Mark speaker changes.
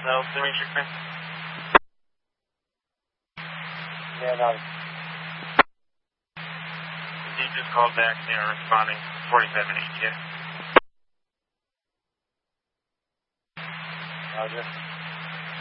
Speaker 1: No, Dimitri.
Speaker 2: Yeah, no.
Speaker 1: He just called back. They are responding. 47 HF.
Speaker 2: Roger.